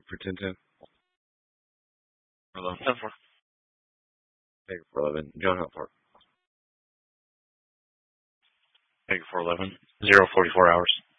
for 1010. 11. 10-4. Take 411. John Hunt Park. Take 411. 044 hours.